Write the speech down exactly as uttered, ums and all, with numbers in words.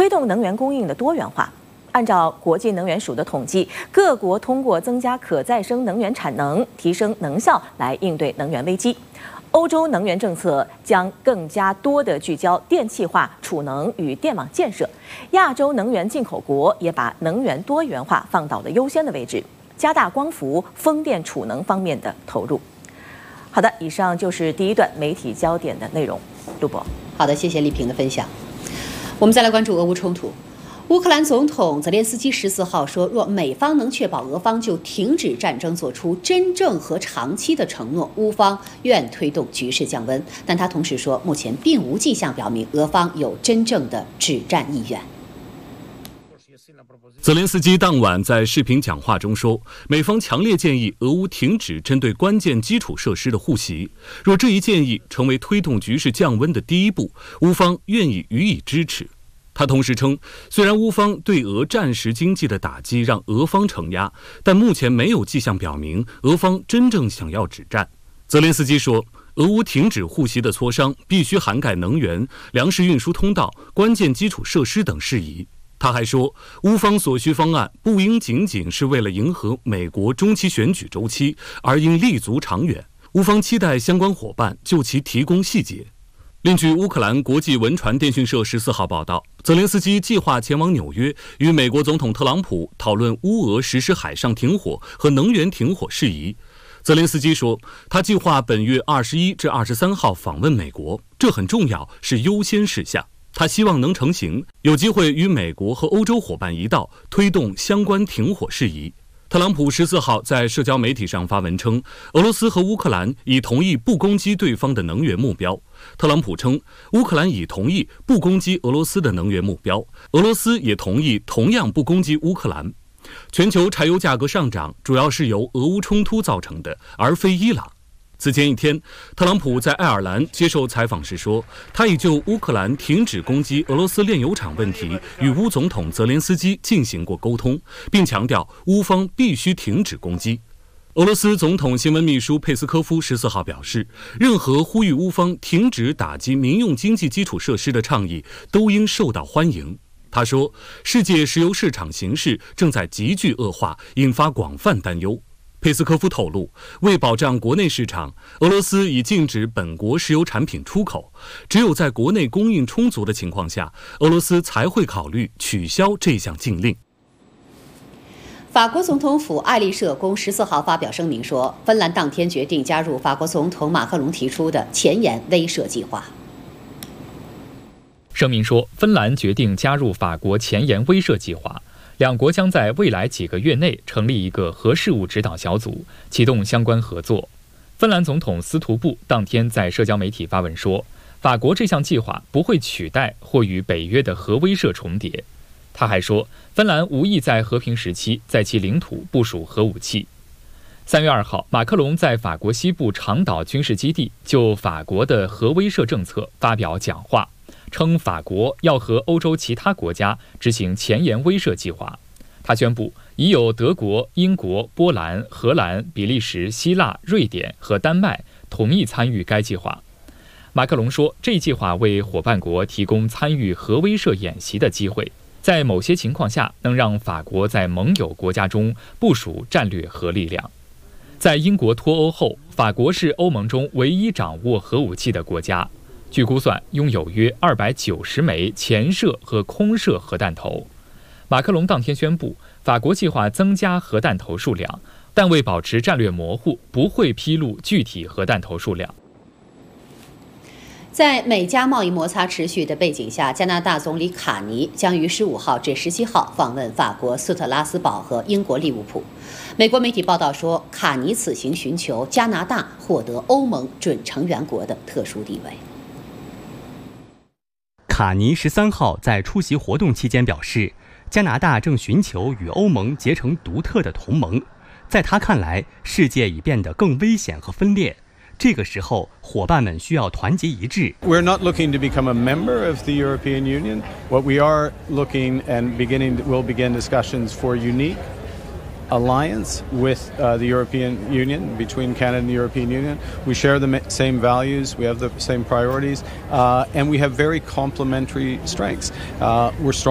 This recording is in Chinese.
推动能源供应的多元化。按照国际能源署的统计，各国通过增加可再生能源产能、提升能效来应对能源危机。欧洲能源政策将更加多地聚焦电气化、储能与电网建设。亚洲能源进口国也把能源多元化放到了优先的位置，加大光伏、风电储能方面的投入。好的，以上就是第一段媒体焦点的内容。陆博， 好的，谢谢丽萍的分享。我们再来关注俄乌冲突。乌克兰总统泽连斯基十四号说，若美方能确保俄方就停止战争做出真正和长期的承诺，乌方愿推动局势降温。但他同时说，目前并无迹象表明俄方有真正的止战意愿。 泽连斯基当晚在视频讲话中说，美方强烈建议俄乌停止针对关键基础设施的互袭，若这一建议成为推动局势降温的第一步，乌方愿意予以支持。他同时称，虽然乌方对俄战时经济的打击让俄方承压，但目前没有迹象表明俄方真正想要止战。泽连斯基说，俄乌停止互袭的磋商必须涵盖能源、粮食运输通道、关键基础设施等事宜。他还说，乌方所需方案不应仅仅是为了迎合美国中期选举周期，而应立足长远。乌方期待相关伙伴就其提供细节。另据乌克兰国际文传电讯社十四号报道，泽连斯基计划前往纽约，与美国总统特朗普讨论乌俄实施海上停火和能源停火事宜。泽连斯基说，他计划本月二十一至二十三号访问美国，这很重要，是优先事项。他希望能成行，有机会与美国和欧洲伙伴一道推动相关停火事宜。特朗普十四号在社交媒体上发文称，俄罗斯和乌克兰已同意不攻击对方的能源目标。特朗普称，乌克兰已同意不攻击俄罗斯的能源目标，俄罗斯也同意同样不攻击乌克兰。全球柴油价格上涨主要是由俄乌冲突造成的，而非伊朗。此前一天，特朗普在爱尔兰接受采访时说，他已就乌克兰停止攻击俄罗斯炼油厂问题与乌总统泽连斯基进行过沟通，并强调乌方必须停止攻击。俄罗斯总统新闻秘书佩斯科夫十四号表示，任何呼吁乌方停止打击民用经济基础设施的倡议都应受到欢迎。他说，世界石油市场形势正在急剧恶化，引发广泛担忧。佩斯科夫透露，为保障国内市场，俄罗斯已禁止本国石油产品出口，只有在国内供应充足的情况下，俄罗斯才会考虑取消这项禁令。 法国总统府爱丽舍宫十四号发表声明说，芬兰当天决定加入法国总统马克龙提出的前沿威慑计划。 声明说，芬兰决定加入法国前沿威慑计划。两国将在未来几个月内成立一个核事务指导小组，启动相关合作。芬兰总统斯图布当天在社交媒体发文说，法国这项计划不会取代或与北约的核威慑重叠。他还说，芬兰无意在和平时期在其领土部署核武器。三月二号，马克龙在法国西部长岛军事基地就法国的核威慑政策发表讲话，称法国要和欧洲其他国家执行前沿威慑计划。他宣布，已有德国、英国、波兰、荷兰、比利时、希腊、瑞典和丹麦同意参与该计划。马克龙说，这一计划为伙伴国提供参与核威慑演习的机会，在某些情况下能让法国在盟友国家中部署战略核力量。在英国脱欧后，法国是欧盟中唯一掌握核武器的国家，据估算拥有约二百九十枚潜射和空射核弹头。马克龙当天宣布，法国计划增加核弹头数量，但为保持战略模糊，不会披露具体核弹头数量。 在美加贸易摩擦持续的背景下，加拿大总理卡尼将于十五号至十七号访问法国斯特拉斯堡和英国利物浦。美国媒体报道说，卡尼此行寻求加拿大获得欧盟准成员国的特殊地位。 卡尼十三号在出席活动期间表示，加拿大正寻求与欧盟结成独特的同盟。在他看来，世界已变得更危险和分裂。这个时候，伙伴们需要团结一致。 We're not looking to become a member of the European Union. What we are looking and beginning will begin discussions for unique alliance with uh, the European Union, between Canada and the European Union. We share the same values, we have the same priorities, uh, and we have very complementary strengths. Uh, we're strong